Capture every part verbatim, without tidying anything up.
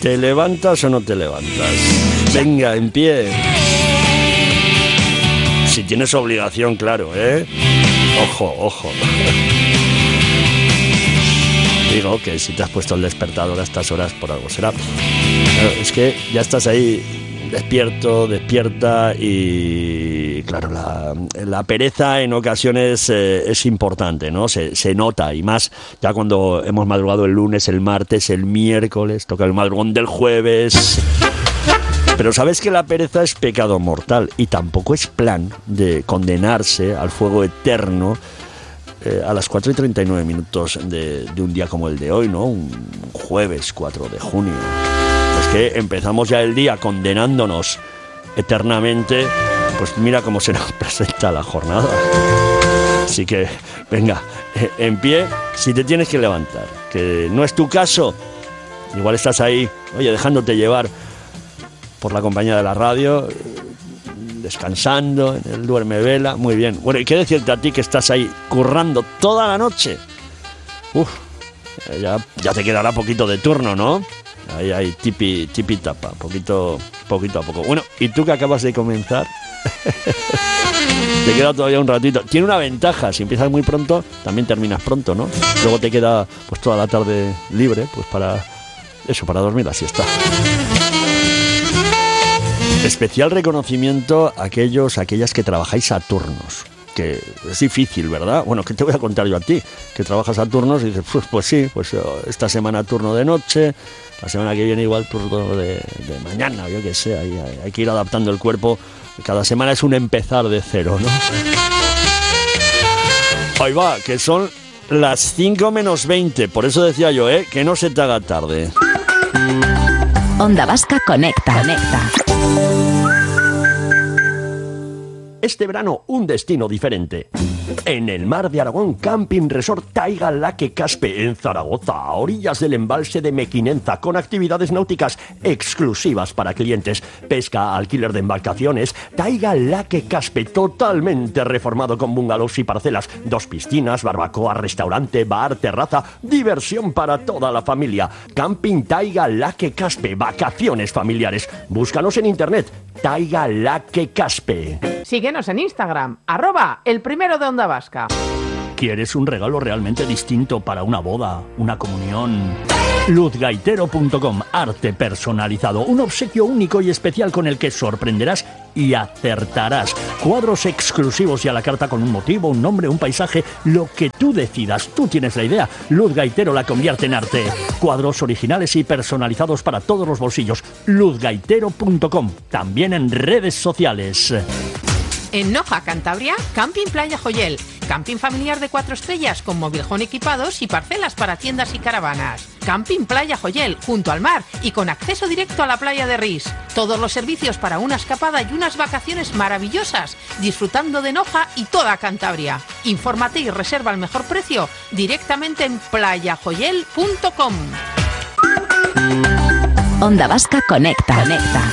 ¿Te levantas o no te levantas? Venga, en pie. Si tienes obligación, claro, ¿eh? Ojo, ojo. Digo que si te has puesto el despertador a estas horas, por algo será. Claro, es que ya estás ahí despierto, despierta y claro, la, la pereza en ocasiones eh, es importante, ¿no? Se, se nota, y más ya cuando hemos madrugado el lunes, el martes, el miércoles, toca el madrugón del jueves. Pero sabes que la pereza es pecado mortal y tampoco es plan de condenarse al fuego eterno eh, a las cuatro y treinta y nueve minutos de, de un día como el de hoy, ¿no? Un jueves cuatro de junio. Es que empezamos ya el día condenándonos eternamente, pues mira cómo se nos presenta la jornada. Así que, venga, en pie, si te tienes que levantar, que no es tu caso, igual estás ahí, oye, dejándote llevar por la compañía de la radio, descansando en el duerme vela, muy bien. Bueno, y qué decirte a ti que estás ahí currando toda la noche. Uf, ya, ya te quedará poquito de turno, ¿no? Ahí hay tipi, tipi tapa, poquito, poquito a poco. Bueno, ¿y tú que acabas de comenzar? Te queda todavía un ratito. Tiene una ventaja, si empiezas muy pronto, también terminas pronto, ¿no? Luego te queda pues toda la tarde libre, pues para eso, para dormir la siesta. Especial reconocimiento a aquellos, a aquellas que trabajáis a turnos, que es difícil, ¿verdad? Bueno, ¿qué te voy a contar yo a ti? Que trabajas a turnos y dices, pues, pues sí, pues esta semana turno de noche, la semana que viene igual turno de, de mañana, yo qué sé, hay, hay, hay que ir adaptando el cuerpo. Cada semana es un empezar de cero, ¿no? Ahí va, que son las cinco menos veinte, por eso decía yo, ¿eh? Que no se te haga tarde. Onda Vasca Conecta. Conecta. Este verano, un destino diferente. En el mar de Aragón, Camping Resort Taiga Laque Caspe, en Zaragoza, a orillas del embalse de Mequinenza, con actividades náuticas exclusivas para clientes, pesca, alquiler de embarcaciones. Taiga Laque Caspe, totalmente reformado con bungalows y parcelas, dos piscinas, barbacoa, restaurante, bar, terraza, diversión para toda la familia. Camping Taiga Laque Caspe, vacaciones familiares. Búscanos en internet, Taiga Laque Caspe. Síguenos en Instagram, arroba el primero de Onda Vasca. ¿Quieres un regalo realmente distinto para una boda, una comunión? luz gaitero punto com, arte personalizado, un obsequio único y especial con el que sorprenderás y acertarás. Cuadros exclusivos y a la carta con un motivo, un nombre, un paisaje, lo que tú decidas. Tú tienes la idea. Luz Gaitero la convierte en arte. Cuadros originales y personalizados para todos los bolsillos. luz gaitero punto com, también en redes sociales. En Noja, Cantabria, Camping Playa Joyel. Camping familiar de cuatro estrellas con mobiljón equipados y parcelas para tiendas y caravanas. Camping Playa Joyel, junto al mar y con acceso directo a la playa de Ris. Todos los servicios para una escapada y unas vacaciones maravillosas, disfrutando de Noja y toda Cantabria. Infórmate y reserva el mejor precio directamente en playa joyel punto com. Onda Vasca Conecta. Conecta.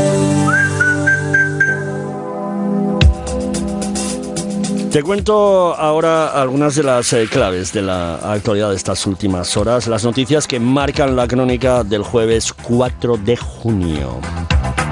Te cuento ahora algunas de las eh, claves de la actualidad de estas últimas horas, las noticias que marcan la crónica del jueves cuatro de junio.